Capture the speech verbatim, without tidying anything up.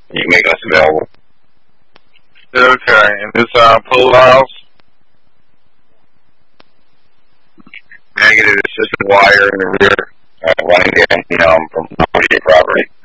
you make us available. Okay, and this uh, pool house? Negative, it's just a wire in the rear, uh, running down, you know, from property to property.